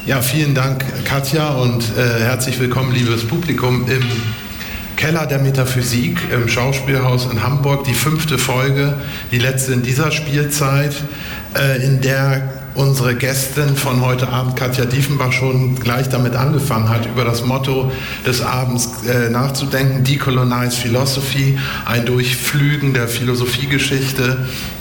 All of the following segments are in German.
Ja, vielen Dank, Katja, und herzlich willkommen, liebes Publikum, im Keller der Metaphysik im Schauspielhaus in Hamburg. Die 5. Folge, die letzte in dieser Spielzeit, in der unsere Gästin von heute Abend, Katja Diefenbach, schon gleich damit angefangen hat, über das Motto des Abends nachzudenken: Decolonize Philosophy, ein Durchflügen der Philosophiegeschichte,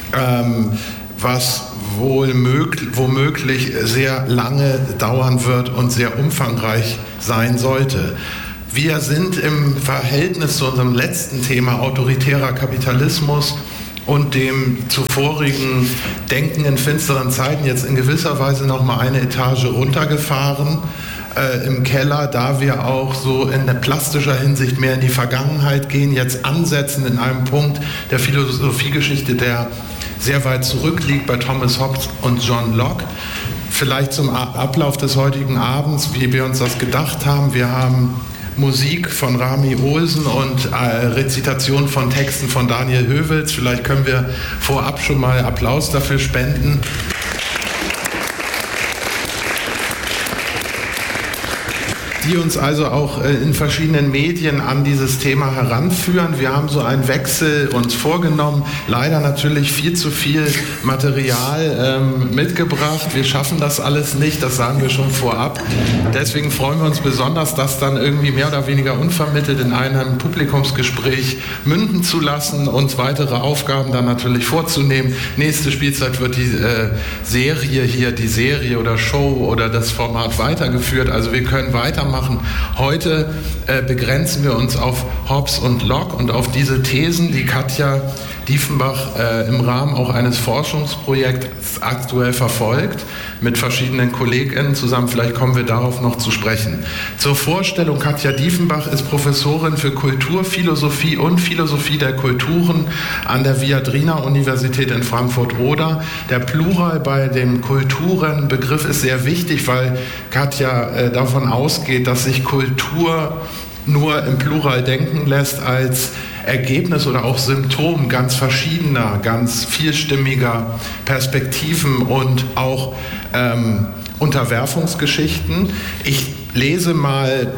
was womöglich sehr lange dauern wird und sehr umfangreich sein sollte. Wir sind im Verhältnis zu unserem letzten Thema autoritärer Kapitalismus und dem zuvorigen Denken in finsteren Zeiten jetzt in gewisser Weise noch mal eine Etage runtergefahren im Keller, da wir auch so in der plastischer Hinsicht mehr in die Vergangenheit gehen, jetzt ansetzen in einem Punkt der Philosophiegeschichte, der sehr weit zurückliegt bei Thomas Hobbes und John Locke. Vielleicht zum Ablauf des heutigen Abends, wie wir uns das gedacht haben. Wir haben Musik von Rami Olsen und Rezitation von Texten von Daniel Hövelz. Vielleicht können wir vorab schon mal Applaus dafür spenden. Die uns also auch in verschiedenen Medien an dieses Thema heranführen. Wir haben so einen Wechsel uns vorgenommen, leider natürlich viel zu viel Material mitgebracht. Wir schaffen das alles nicht, das sagen wir schon vorab. Deswegen freuen wir uns besonders, das dann irgendwie mehr oder weniger unvermittelt in einem Publikumsgespräch münden zu lassen, uns weitere Aufgaben dann natürlich vorzunehmen. Nächste Spielzeit wird die Serie oder Show oder das Format weitergeführt. Also wir können weitermachen. Heute begrenzen wir uns auf Hobbes und Locke und auf diese Thesen, die Katja Diefenbach im Rahmen auch eines Forschungsprojekts aktuell verfolgt, mit verschiedenen KollegInnen zusammen. Vielleicht kommen wir darauf noch zu sprechen. Zur Vorstellung: Katja Diefenbach ist Professorin für Kulturphilosophie und Philosophie der Kulturen an der Viadrina-Universität in Frankfurt-Oder. Der Plural bei dem Kulturenbegriff ist sehr wichtig, weil Katja davon ausgeht, dass sich Kultur nur im Plural denken lässt als Ergebnis oder auch Symptom ganz verschiedener, ganz vielstimmiger Perspektiven und auch Unterwerfungsgeschichten. Ich lese mal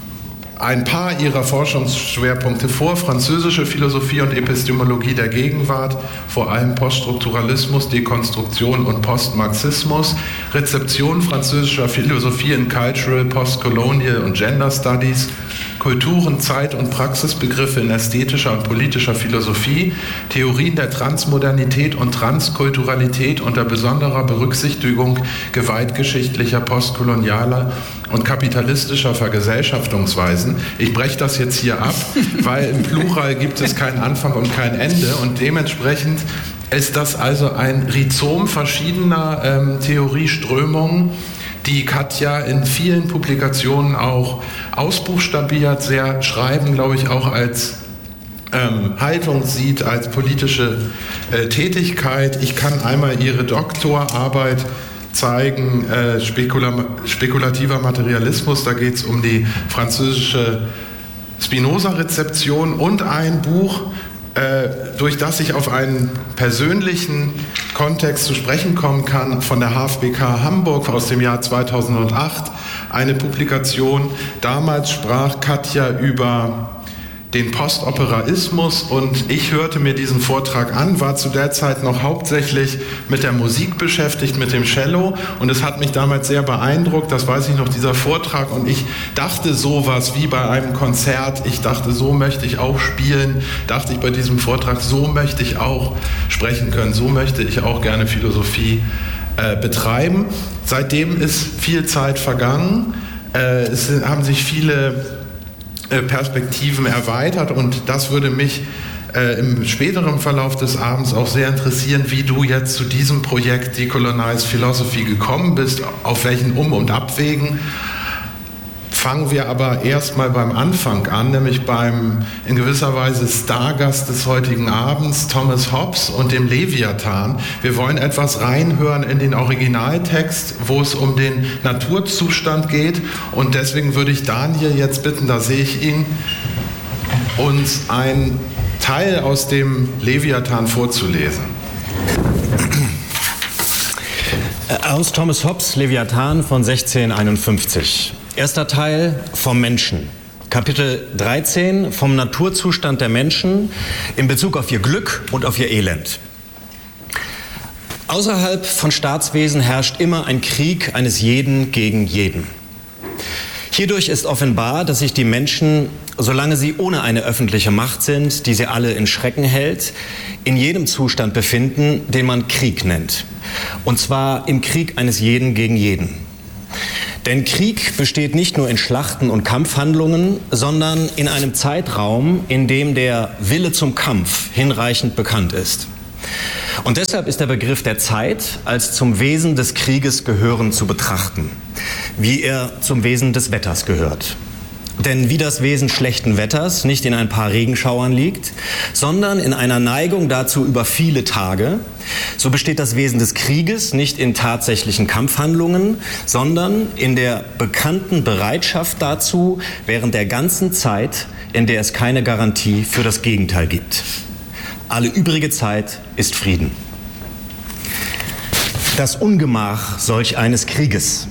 ein paar ihrer Forschungsschwerpunkte vor: französische Philosophie und Epistemologie der Gegenwart, vor allem Poststrukturalismus, Dekonstruktion und Postmarxismus, Rezeption französischer Philosophie in Cultural, Postcolonial und Gender Studies, Kulturen, Zeit- und Praxisbegriffe in ästhetischer und politischer Philosophie, Theorien der Transmodernität und Transkulturalität unter besonderer Berücksichtigung gewaltgeschichtlicher, postkolonialer und kapitalistischer Vergesellschaftungsweisen. Ich breche das jetzt hier ab, weil im Plural gibt es keinen Anfang und kein Ende, und dementsprechend ist das also ein Rhizom verschiedener Theorieströmungen, die Katja in vielen Publikationen auch ausbuchstabiert, sehr schreiben, glaube ich, auch als Haltung sieht, als politische Tätigkeit. Ich kann einmal ihre Doktorarbeit zeigen, spekulativer Materialismus, da geht es um die französische Spinoza-Rezeption, und ein Buch, durch das ich auf einen persönlichen Kontext zu sprechen kommen kann, von der HFBK Hamburg aus dem Jahr 2008, eine Publikation. Damals sprach Katja über den Postoperaismus, und ich hörte mir diesen Vortrag an, war zu der Zeit noch hauptsächlich mit der Musik beschäftigt, mit dem Cello, und es hat mich damals sehr beeindruckt, das weiß ich noch, dieser Vortrag, und ich dachte sowas wie bei einem Konzert, ich dachte, so möchte ich auch spielen, dachte ich bei diesem Vortrag, so möchte ich auch sprechen können, so möchte ich auch gerne Philosophie betreiben. Seitdem ist viel Zeit vergangen, es haben sich viele Perspektiven erweitert, und das würde mich im späteren Verlauf des Abends auch sehr interessieren, wie du jetzt zu diesem Projekt Decolonize Philosophy gekommen bist, auf welchen Um- und Abwegen. Fangen wir aber erstmal beim Anfang an, nämlich beim in gewisser Weise Stargast des heutigen Abends, Thomas Hobbes und dem Leviathan. Wir wollen etwas reinhören in den Originaltext, wo es um den Naturzustand geht, und deswegen würde ich Daniel jetzt bitten, da sehe ich ihn, uns einen Teil aus dem Leviathan vorzulesen. Aus Thomas Hobbes' Leviathan von 1651. Erster Teil vom Menschen. Kapitel 13 vom Naturzustand der Menschen in Bezug auf ihr Glück und auf ihr Elend. Außerhalb von Staatswesen herrscht immer ein Krieg eines jeden gegen jeden. Hierdurch ist offenbar, dass sich die Menschen, solange sie ohne eine öffentliche Macht sind, die sie alle in Schrecken hält, in jedem Zustand befinden, den man Krieg nennt. Und zwar im Krieg eines jeden gegen jeden. Denn Krieg besteht nicht nur in Schlachten und Kampfhandlungen, sondern in einem Zeitraum, in dem der Wille zum Kampf hinreichend bekannt ist. Und deshalb ist der Begriff der Zeit als zum Wesen des Krieges gehörend zu betrachten, wie er zum Wesen des Wetters gehört. Denn wie das Wesen schlechten Wetters nicht in ein paar Regenschauern liegt, sondern in einer Neigung dazu über viele Tage, so besteht das Wesen des Krieges nicht in tatsächlichen Kampfhandlungen, sondern in der bekannten Bereitschaft dazu während der ganzen Zeit, in der es keine Garantie für das Gegenteil gibt. Alle übrige Zeit ist Frieden. Das Ungemach solch eines Krieges.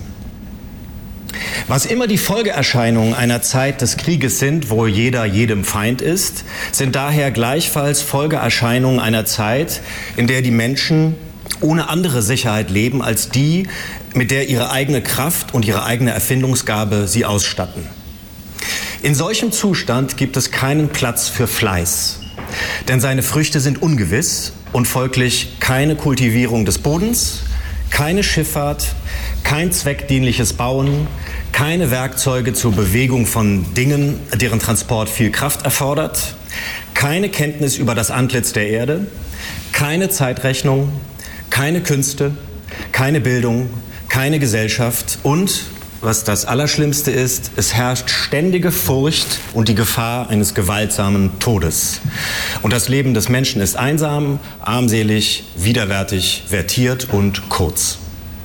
Was immer die Folgeerscheinungen einer Zeit des Krieges sind, wo jeder jedem Feind ist, sind daher gleichfalls Folgeerscheinungen einer Zeit, in der die Menschen ohne andere Sicherheit leben als die, mit der ihre eigene Kraft und ihre eigene Erfindungsgabe sie ausstatten. In solchem Zustand gibt es keinen Platz für Fleiß, denn seine Früchte sind ungewiss und folglich keine Kultivierung des Bodens, keine Schifffahrt, kein zweckdienliches Bauen, keine Werkzeuge zur Bewegung von Dingen, deren Transport viel Kraft erfordert, keine Kenntnis über das Antlitz der Erde, keine Zeitrechnung, keine Künste, keine Bildung, keine Gesellschaft und, was das Allerschlimmste ist, es herrscht ständige Furcht und die Gefahr eines gewaltsamen Todes. Und das Leben des Menschen ist einsam, armselig, widerwärtig, vertiert und kurz.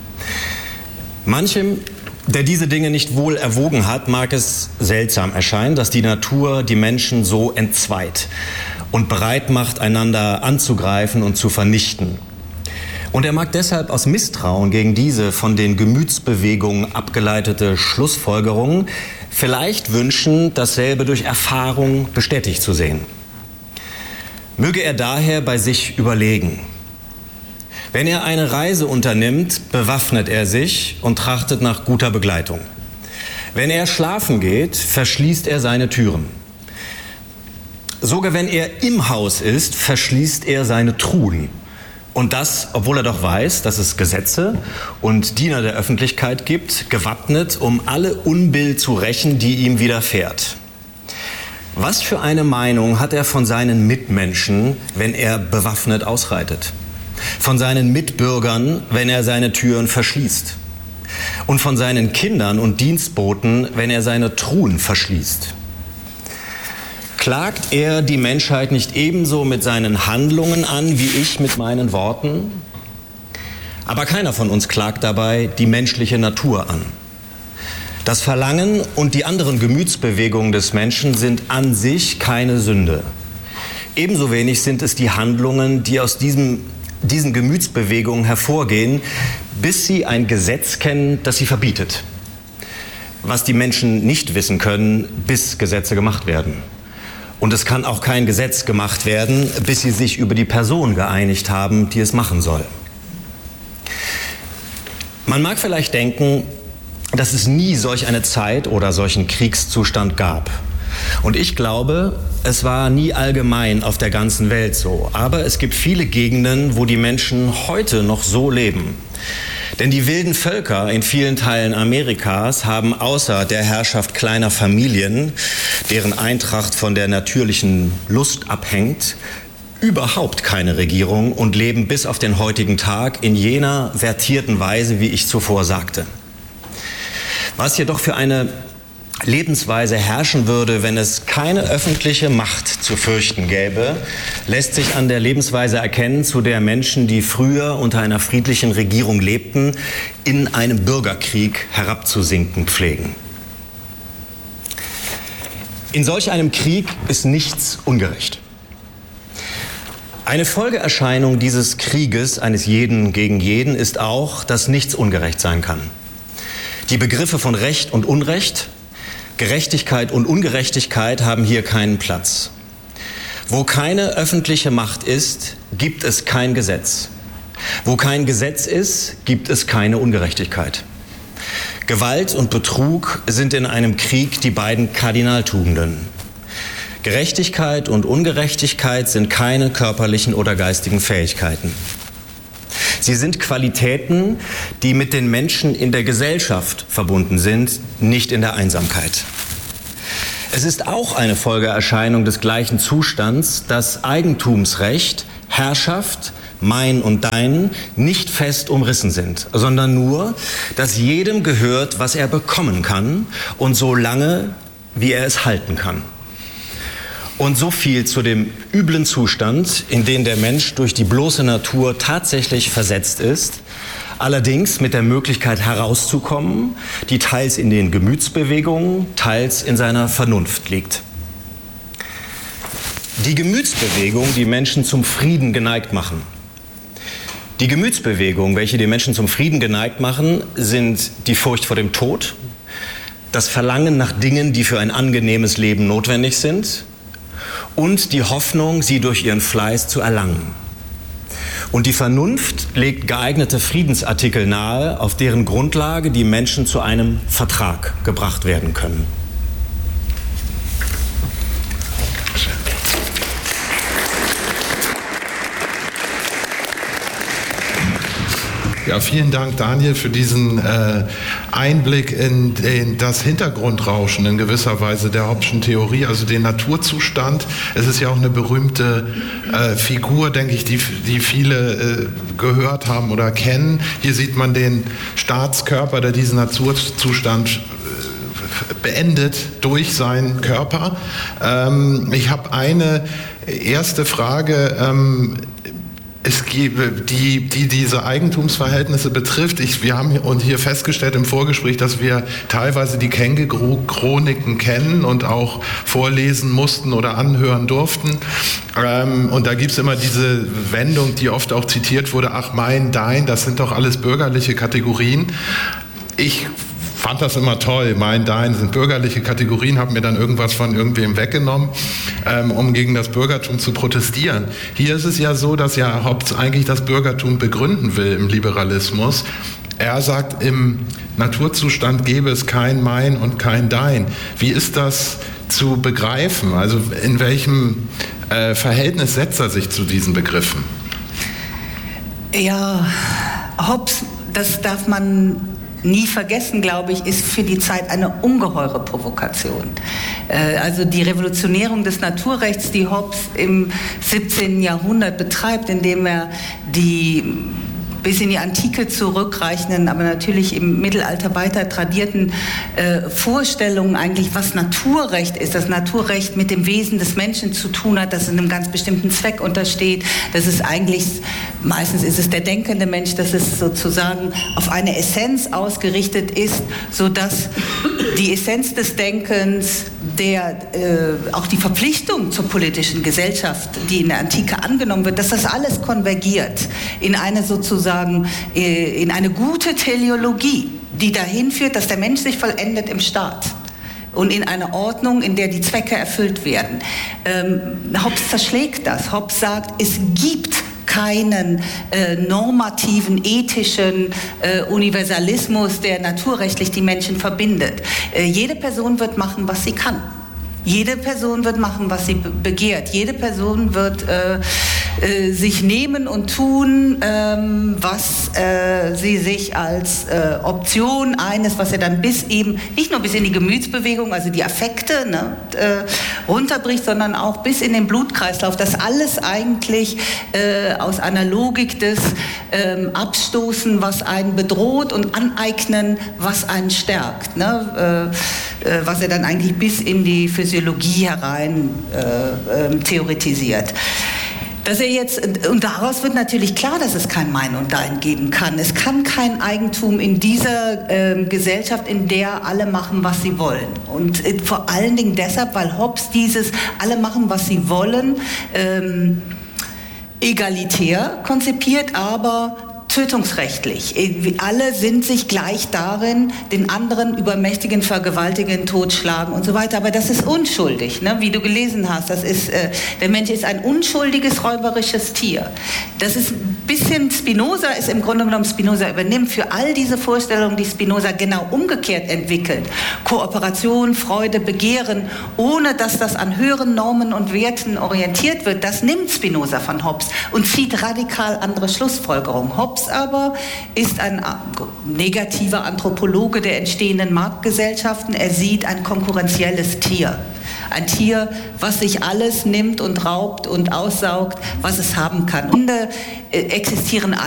Manchem, der diese Dinge nicht wohl erwogen hat, mag es seltsam erscheinen, dass die Natur die Menschen so entzweit und bereit macht, einander anzugreifen und zu vernichten. Und er mag deshalb aus Misstrauen gegen diese von den Gemütsbewegungen abgeleitete Schlussfolgerung vielleicht wünschen, dasselbe durch Erfahrung bestätigt zu sehen. Möge er daher bei sich überlegen. Wenn er eine Reise unternimmt, bewaffnet er sich und trachtet nach guter Begleitung. Wenn er schlafen geht, verschließt er seine Türen. Sogar wenn er im Haus ist, verschließt er seine Truhen. Und das, obwohl er doch weiß, dass es Gesetze und Diener der Öffentlichkeit gibt, gewappnet, um alle Unbill zu rächen, die ihm widerfährt. Was für eine Meinung hat er von seinen Mitmenschen, wenn er bewaffnet ausreitet? Von seinen Mitbürgern, wenn er seine Türen verschließt? Und von seinen Kindern und Dienstboten, wenn er seine Truhen verschließt? Klagt er die Menschheit nicht ebenso mit seinen Handlungen an, wie ich mit meinen Worten? Aber keiner von uns klagt dabei die menschliche Natur an. Das Verlangen und die anderen Gemütsbewegungen des Menschen sind an sich keine Sünde. Ebenso wenig sind es die Handlungen, die aus diesen Gemütsbewegungen hervorgehen, bis sie ein Gesetz kennen, das sie verbietet. Was die Menschen nicht wissen können, bis Gesetze gemacht werden. Und es kann auch kein Gesetz gemacht werden, bis sie sich über die Person geeinigt haben, die es machen soll. Man mag vielleicht denken, dass es nie solch eine Zeit oder solchen Kriegszustand gab. Und ich glaube, es war nie allgemein auf der ganzen Welt so. Aber es gibt viele Gegenden, wo die Menschen heute noch so leben. Denn die wilden Völker in vielen Teilen Amerikas haben außer der Herrschaft kleiner Familien, deren Eintracht von der natürlichen Lust abhängt, überhaupt keine Regierung und leben bis auf den heutigen Tag in jener vertierten Weise, wie ich zuvor sagte. Was jedoch für eine Lebensweise herrschen würde, wenn es keine öffentliche Macht zu fürchten gäbe, lässt sich an der Lebensweise erkennen, zu der Menschen, die früher unter einer friedlichen Regierung lebten, in einem Bürgerkrieg herabzusinken pflegen. In solch einem Krieg ist nichts ungerecht. Eine Folgeerscheinung dieses Krieges, eines jeden gegen jeden, ist auch, dass nichts ungerecht sein kann. Die Begriffe von Recht und Unrecht, Gerechtigkeit und Ungerechtigkeit haben hier keinen Platz. Wo keine öffentliche Macht ist, gibt es kein Gesetz. Wo kein Gesetz ist, gibt es keine Ungerechtigkeit. Gewalt und Betrug sind in einem Krieg die beiden Kardinaltugenden. Gerechtigkeit und Ungerechtigkeit sind keine körperlichen oder geistigen Fähigkeiten. Sie sind Qualitäten, die mit den Menschen in der Gesellschaft verbunden sind, nicht in der Einsamkeit. Es ist auch eine Folgeerscheinung des gleichen Zustands, dass Eigentumsrecht, Herrschaft, mein und dein nicht fest umrissen sind, sondern nur, dass jedem gehört, was er bekommen kann und so lange, wie er es halten kann. Und so viel zu dem üblen Zustand, in den der Mensch durch die bloße Natur tatsächlich versetzt ist, allerdings mit der Möglichkeit herauszukommen, die teils in den Gemütsbewegungen, teils in seiner Vernunft liegt. Die Gemütsbewegungen, die Menschen zum Frieden geneigt machen. Die Gemütsbewegungen, welche die Menschen zum Frieden geneigt machen, sind die Furcht vor dem Tod, das Verlangen nach Dingen, die für ein angenehmes Leben notwendig sind, und die Hoffnung, sie durch ihren Fleiß zu erlangen. Und die Vernunft legt geeignete Friedensartikel nahe, auf deren Grundlage die Menschen zu einem Vertrag gebracht werden können. Ja, vielen Dank, Daniel, für diesen Einblick in das Hintergrundrauschen in gewisser Weise der Hobbes'schen Theorie, also den Naturzustand. Es ist ja auch eine berühmte Figur, denke ich, die viele gehört haben oder kennen. Hier sieht man den Staatskörper, der diesen Naturzustand beendet durch seinen Körper. Ich habe eine erste Frage. Es gibt, die diese Eigentumsverhältnisse betrifft. Wir haben hier festgestellt im Vorgespräch, dass wir teilweise die Känguru-Chroniken kennen und auch vorlesen mussten oder anhören durften. Und da gibt es immer diese Wendung, die oft auch zitiert wurde, ach mein, dein, das sind doch alles bürgerliche Kategorien. Ich fand das immer toll. Mein, dein sind bürgerliche Kategorien, habe mir dann irgendwas von irgendwem weggenommen, um gegen das Bürgertum zu protestieren. Hier ist es ja so, dass ja Hobbes eigentlich das Bürgertum begründen will im Liberalismus. Er sagt, im Naturzustand gäbe es kein Mein und kein Dein. Wie ist das zu begreifen? Also in welchem Verhältnis setzt er sich zu diesen Begriffen? Ja, Hobbes, das darf man nie vergessen, glaube ich, ist für die Zeit eine ungeheure Provokation. Also die Revolutionierung des Naturrechts, die Hobbes im 17. Jahrhundert betreibt, indem er die bis in die Antike zurückreichenden, aber natürlich im Mittelalter weiter tradierten Vorstellungen eigentlich, was Naturrecht ist, das Naturrecht mit dem Wesen des Menschen zu tun hat, das einem ganz bestimmten Zweck untersteht, dass es eigentlich, meistens ist es der denkende Mensch, dass es sozusagen auf eine Essenz ausgerichtet ist, sodass die Essenz des Denkens, auch die Verpflichtung zur politischen Gesellschaft, die in der Antike angenommen wird, dass das alles konvergiert in eine sozusagen in eine gute Teleologie, die dahin führt, dass der Mensch sich vollendet im Staat und in einer Ordnung, in der die Zwecke erfüllt werden. Hobbes zerschlägt das. Hobbes sagt, es gibt keinen normativen, ethischen Universalismus, der naturrechtlich die Menschen verbindet. Jede Person wird machen, was sie kann. Jede Person wird machen, was sie begehrt. Jede Person wird sich nehmen und tun, was sie sich als Option eines, was er dann nicht nur bis in die Gemütsbewegung, also die Affekte runterbricht, sondern auch bis in den Blutkreislauf. Das alles eigentlich aus einer Logik des Abstoßen, was einen bedroht, und Aneignen, was einen stärkt. Was er dann eigentlich bis in die Physiologie herein theoretisiert. Und daraus wird natürlich klar, dass es kein Mein und Dein geben kann. Es kann kein Eigentum in dieser Gesellschaft, in der alle machen, was sie wollen. Und vor allen Dingen deshalb, weil Hobbes dieses alle machen, was sie wollen, egalitär konzipiert, aber tötungsrechtlich. Alle sind sich gleich darin, den anderen übermächtigen, vergewaltigen, totschlagen und so weiter. Aber das ist unschuldig, ne? Wie du gelesen hast. Das ist, der Mensch ist ein unschuldiges, räuberisches Tier. Das ist ein bisschen, Spinoza ist im Grunde genommen, Spinoza übernimmt für all diese Vorstellungen, die Spinoza genau umgekehrt entwickelt. Kooperation, Freude, Begehren, ohne dass das an höheren Normen und Werten orientiert wird. Das nimmt Spinoza von Hobbes und zieht radikal andere Schlussfolgerungen. Hobbes aber ist ein negativer Anthropologe der entstehenden Marktgesellschaften. Er sieht ein konkurrenzielles Tier. Ein Tier, was sich alles nimmt und raubt und aussaugt, was es haben kann. Hunde existieren